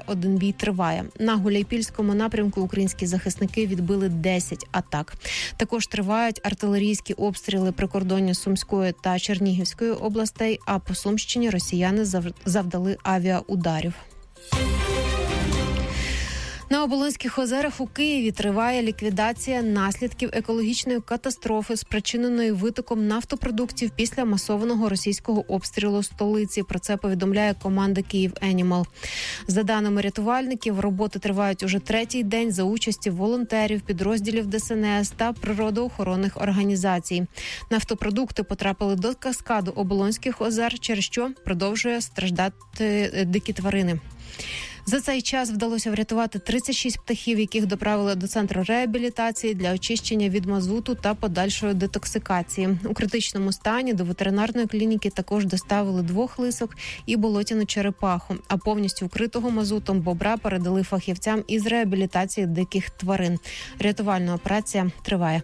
один бій триває. На Гуляйпільському напрямку українські захисники відбили 10 атак. Також тривають артилерійські обстріли прикордоння Сумської та Чернігівської областей, а по Сумщині росіяни завдали авіаударів. На Оболонських озерах у Києві триває ліквідація наслідків екологічної катастрофи, спричиненої витоком нафтопродуктів після масованого російського обстрілу столиці. Про це повідомляє команда «Київенімал». За даними рятувальників, роботи тривають уже третій день за участі волонтерів, підрозділів ДСНС та природоохоронних організацій. Нафтопродукти потрапили до каскаду Оболонських озер, через що продовжує страждати дикі тварини. За цей час вдалося врятувати 36 птахів, яких доправили до центру реабілітації для очищення від мазуту та подальшої детоксикації. У критичному стані до ветеринарної клініки також доставили 2 лисок і болотяну черепаху, а повністю вкритого мазутом бобра передали фахівцям із реабілітації диких тварин. Рятувальна операція триває.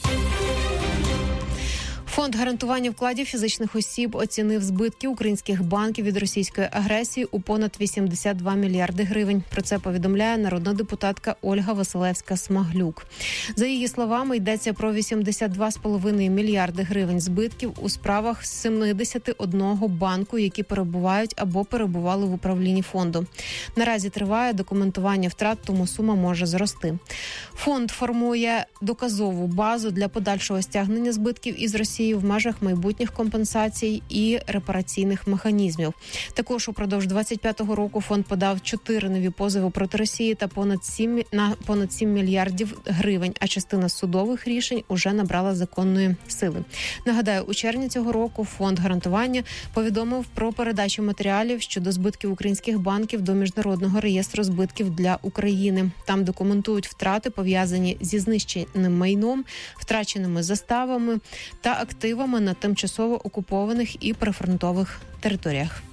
Фонд гарантування вкладів фізичних осіб оцінив збитки українських банків від російської агресії у понад 82 мільярди гривень. Про це повідомляє народна депутатка Ольга Василевська-Смаглюк. За її словами, йдеться про 82,5 мільярди гривень збитків у справах з 71 банку, які перебувають або перебували в управлінні фонду. Наразі триває документування втрат, тому сума може зрости. Фонд формує доказову базу для подальшого стягнення збитків із Росії в межах майбутніх компенсацій і репараційних механізмів. Також упродовж 25-го року фонд подав 4 нові позови проти Росії та понад 7 мільярдів гривень, а частина судових рішень уже набрала законної сили. Нагадаю, у червні цього року фонд гарантування повідомив про передачу матеріалів щодо збитків українських банків до Міжнародного реєстру збитків для України. Там документують втрати, пов'язані зі знищеним майном, втраченими заставами та активами на тимчасово окупованих і прифронтових територіях.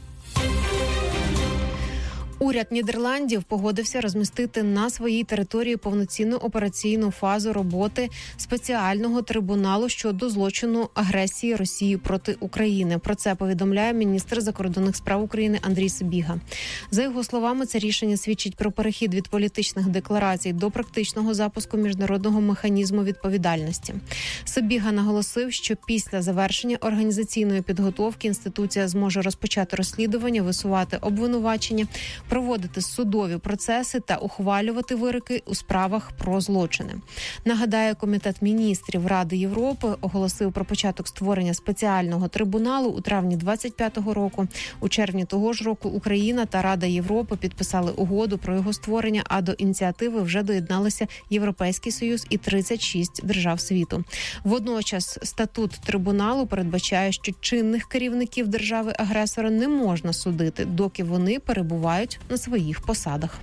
Уряд Нідерландів погодився розмістити на своїй території повноцінну операційну фазу роботи спеціального трибуналу щодо злочину агресії Росії проти України. Про це повідомляє міністр закордонних справ України Андрій Сибіга. За його словами, це рішення свідчить про перехід від політичних декларацій до практичного запуску міжнародного механізму відповідальності. Сибіга наголосив, що після завершення організаційної підготовки інституція зможе розпочати розслідування, висувати обвинувачення, проводити судові процеси та ухвалювати вироки у справах про злочини. Нагадаю, Комітет міністрів Ради Європи оголосив про початок створення спеціального трибуналу у травні 25-го року. У червні того ж року Україна та Рада Європи підписали угоду про його створення, а до ініціативи вже доєдналися Європейський Союз і 36 держав світу. Водночас статут трибуналу передбачає, що чинних керівників держави-агресора не можна судити, доки вони перебувають на своїх посадах.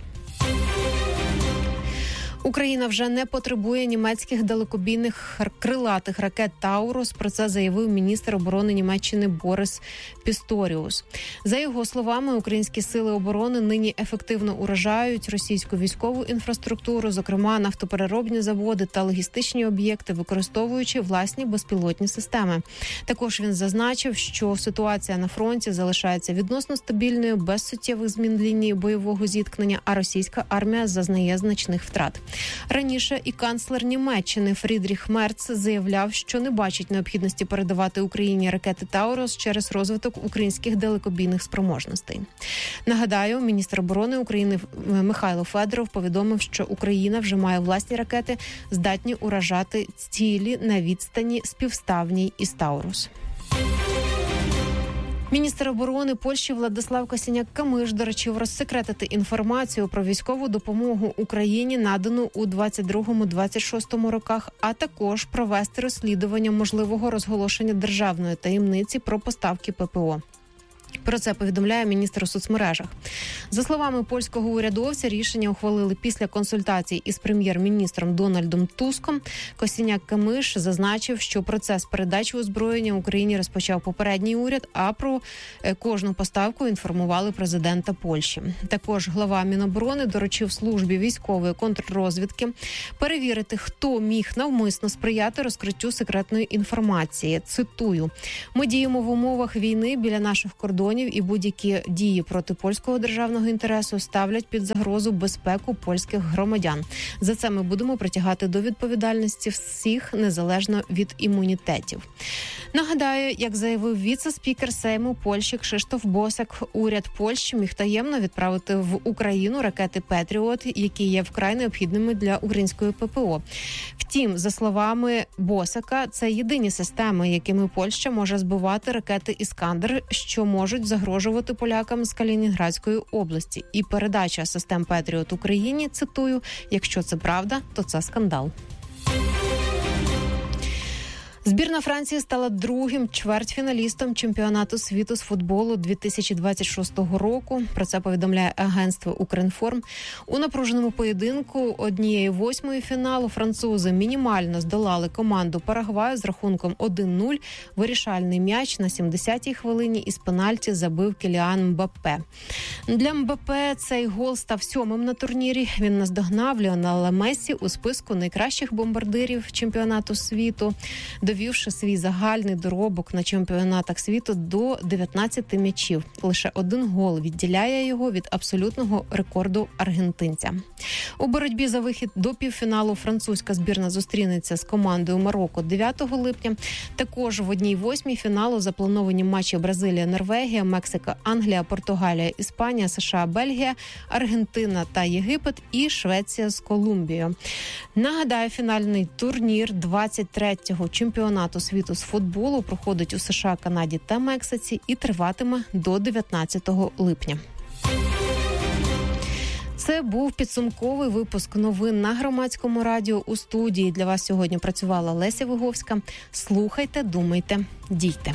Україна вже не потребує німецьких далекобійних крилатих ракет «Таурус». Про це заявив міністр оборони Німеччини Борис Пісторіус. За його словами, українські сили оборони нині ефективно уражають російську військову інфраструктуру, зокрема нафтопереробні заводи та логістичні об'єкти, використовуючи власні безпілотні системи. Також він зазначив, що ситуація на фронті залишається відносно стабільною, без суттєвих змін лінії бойового зіткнення, а російська армія зазнає значних втрат. Раніше і канцлер Німеччини Фрідріх Мерц заявляв, що не бачить необхідності передавати Україні ракети «Таурус» через розвиток українських далекобійних спроможностей. Нагадаю, міністр оборони України Михайло Федоров повідомив, що Україна вже має власні ракети, здатні уражати цілі на відстані співставній із «Таурус». Міністр оборони Польщі Владислав Косіняк-Камиш доручив розсекретити інформацію про військову допомогу Україні, надану у 22-26 роках, а також провести розслідування можливого розголошення державної таємниці про поставки ППО. Про це повідомляє міністр у соцмережах. За словами польського урядовця, рішення ухвалили після консультацій із прем'єр-міністром Дональдом Туском. Косіняк-Камиш зазначив, що процес передачі озброєння Україні розпочав попередній уряд, а про кожну поставку інформували президента Польщі. Також глава Міноборони доручив службі військової контррозвідки перевірити, хто міг навмисно сприяти розкриттю секретної інформації. Цитую: «Ми діємо в умовах війни біля наших кордонів, дронів і будь-які дії проти польського державного інтересу ставлять під загрозу безпеку польських громадян. За це ми будемо притягати до відповідальності всіх, незалежно від імунітетів. Нагадаю, як заявив віце-спікер Сейму Польщі Крzysztof Босак, уряд Польщі міг таємно відправити в Україну ракети «Петріот», які є вкрай необхідними для української ППО. Втім, за словами Босака, це єдині системи, якими Польща може збивати ракети «Іскандер», що можуть загрожувати полякам з Калінінградської області. І передача систем «Петріот» Україні, цитую, «якщо це правда, то це скандал». Збірна Франції стала другим чвертьфіналістом чемпіонату світу з футболу 2026 року. Про це повідомляє агентство «Укрінформ». У напруженому поєдинку 1/8 фіналу французи мінімально здолали команду Парагваю з рахунком 1-0. Вирішальний м'яч на 70-й хвилині із пенальті забив Кіліан Мбаппе. Для Мбаппе цей гол став 7-м на турнірі. Він наздогнав Ліонела Мессі у списку найкращих бомбардирів чемпіонату світу, довівши свій загальний доробок на чемпіонатах світу до 19 м'ячів. Лише один гол відділяє його від абсолютного рекорду аргентинця. У боротьбі за вихід до півфіналу французька збірна зустрінеться з командою Марокко 9 липня. Також в 1/8 фіналу заплановані матчі Бразилія-Норвегія, Мексика-Англія, Португалія-Іспанія, США-Бельгія, Аргентина та Єгипет і Швеція з Колумбією. Нагадаю, фінальний турнір 23-го чемпіонату світу з футболу проходить у США, Канаді та Мексиці і триватиме до 19 липня. Це був підсумковий випуск новин на Громадському радіо. У студії для вас сьогодні працювала Леся Виговська. Слухайте, думайте, дійте.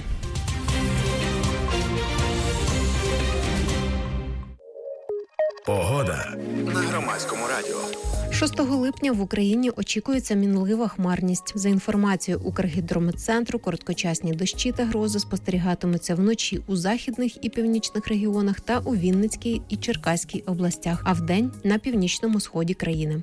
Погода на Громадському радіо. 6 липня в Україні очікується мінлива хмарність. За інформацією Укргідрометцентру, короткочасні дощі та грози спостерігатимуться вночі у західних і північних регіонах та у Вінницькій і Черкаській областях, а вдень на північному сході країни.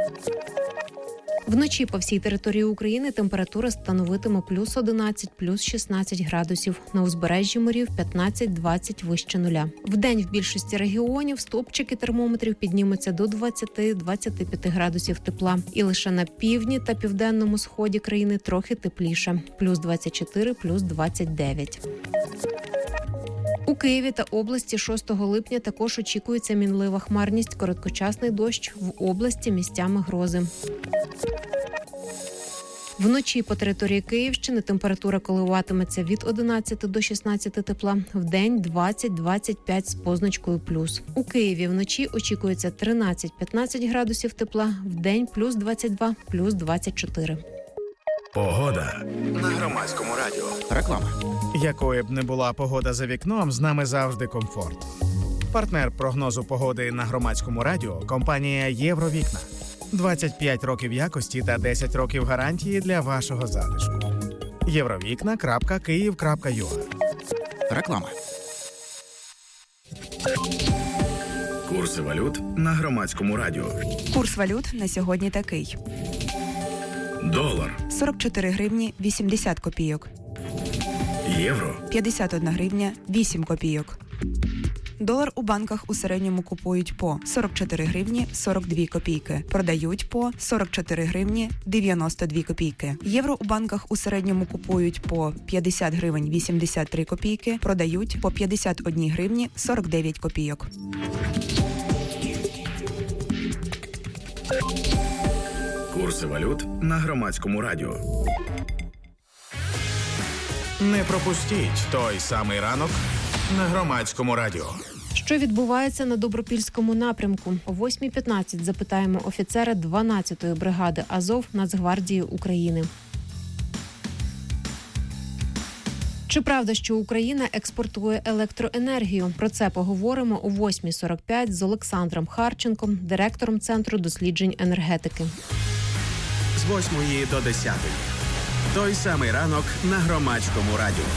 Вночі по всій території України температура становитиме плюс 11, плюс 16 градусів. На узбережжі морів 15-20 вище нуля. Вдень в більшості регіонів стовпчики термометрів піднімуться до 20-25 градусів тепла. І лише на півдні та південному сході країни трохи тепліше. Плюс 24, плюс 29. У Києві та області 6 липня також очікується мінлива хмарність, короткочасний дощ, в області місцями грози. Вночі по території Київщини температура коливатиметься від 11 до 16 тепла, вдень 20-25 з позначкою плюс. У Києві вночі очікується 13-15 градусів тепла, вдень плюс 22, плюс 24. Погода на Громадському радіо. Реклама. Якою б не була погода за вікном, з нами завжди комфорт. Партнер прогнозу погоди на Громадському радіо – компанія «Євровікна». 25 років якості та 10 років гарантії для вашого затишку. Євровікна.Київ.ua. Реклама. Курси валют на Громадському радіо. Курс валют на сьогодні такий. Долар. 44 гривні 80 копійок. Євро. 51 гривня 8 копійок. Долар у банках у середньому купують по 44 гривні 42 копійки. Продають по 44 гривні 92 копійки. Євро у банках у середньому купують по 50 гривень 83 копійки. Продають по 51 гривні 49 копійок. Курси валют на Громадському радіо. Не пропустіть той самий ранок на Громадському радіо. Що відбувається на Добропільському напрямку? О 8:15 запитаємо офіцера 12-ї бригади Азов Нацгвардії України. Чи правда, що Україна експортує електроенергію? Про це поговоримо о 8:45 з Олександром Харченком, директором Центру досліджень енергетики. З 8 до 10. Той самий ранок на Громадському радіо.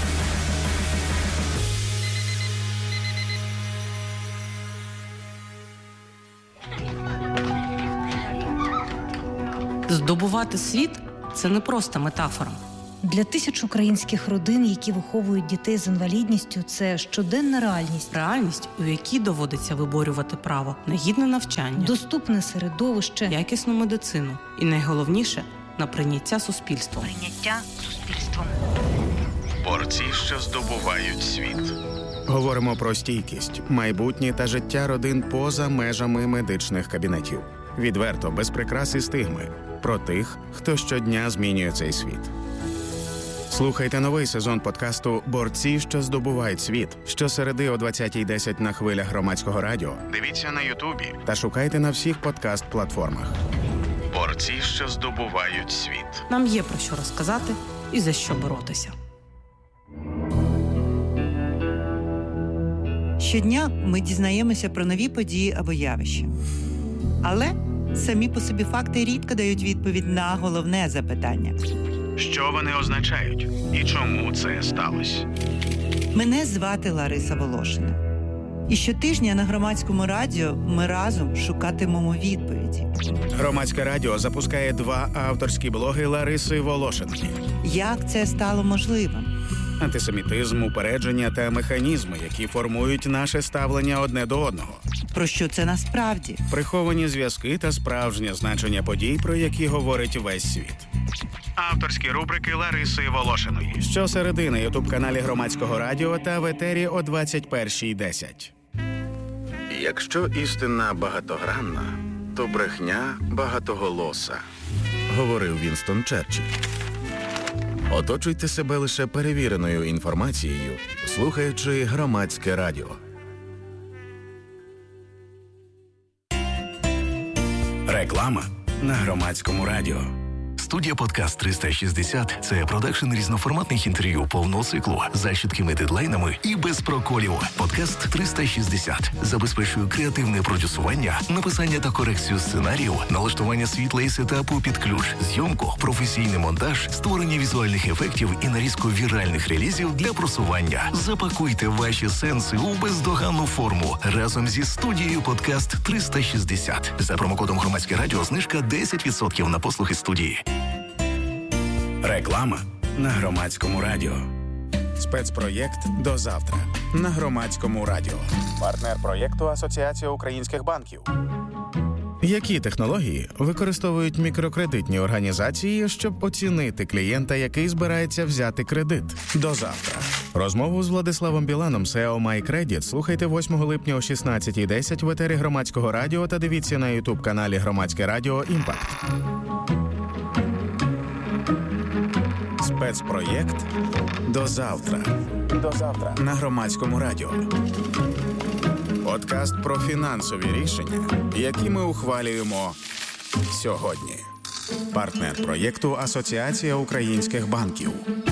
Здобувати світ – це не просто метафора. Для тисяч українських родин, які виховують дітей з інвалідністю, це щоденна реальність. Реальність, у якій доводиться виборювати право на гідне навчання, Доступне середовище, якісну медицину і, найголовніше, на прийняття суспільством. Борці, що здобувають світ. Говоримо про стійкість, майбутнє та життя родин поза межами медичних кабінетів. Відверто, без прикрас і стигми. Про тих, хто щодня змінює цей світ. Слухайте новий сезон подкасту «Борці, що здобувають світ» щосереди о 20:10 на хвилях Громадського радіо. Дивіться на Ютубі та шукайте на всіх подкаст-платформах. Борці, що здобувають світ. Нам є про що розказати і за що боротися. Щодня ми дізнаємося про нові події або явища. Але самі по собі факти рідко дають відповідь на головне запитання. Що вони означають? І чому це сталося? Мене звати Лариса Волошина. І щотижня на Громадському радіо ми разом шукатимемо відповіді. Громадське радіо запускає 2 авторські блоги Лариси Волошиної. Як це стало можливим? Антисемітизм, упередження та механізми, які формують наше ставлення одне до одного. Про що це насправді? Приховані зв'язки та справжнє значення подій, про які говорить весь світ. Авторські рубрики Лариси Волошиної. Щосереди на ютуб-каналі Громадського радіо та в етері о 21:10. Якщо істина багатогранна, то брехня багатоголоса, говорив Вінстон Черчилль. Оточуйте себе лише перевіреною інформацією, слухаючи Громадське радіо. Реклама на Громадському радіо. Студія «Подкаст 360» – це продакшн різноформатних інтерв'ю повного циклу за чіткими дедлайнами і без проколів. «Подкаст 360» забезпечує креативне продюсування, написання та корекцію сценаріїв, налаштування світла і сетапу під ключ, зйомку, професійний монтаж, створення візуальних ефектів і нарізку віральних релізів для просування. Запакуйте ваші сенси у бездоганну форму разом зі студією «Подкаст 360». За промокодом «Громадське радіо» знижка 10% на послуги студії. Реклама на Громадському радіо. Спецпроєкт «До завтра» на Громадському радіо. Партнер проєкту Асоціація українських банків. Які технології використовують мікрокредитні організації, щоб оцінити клієнта, який збирається взяти кредит? До завтра. Розмову з Владиславом Біланом, SEO MyCredit, слухайте 8 липня о 16:10 в етері Громадського радіо та дивіться на ютуб-каналі Громадське радіо «Імпакт». Спецпроєкт «До завтра». До завтра на Громадському радіо. Подкаст про фінансові рішення, які ми ухвалюємо сьогодні. Партнер проєкту Асоціація українських банків.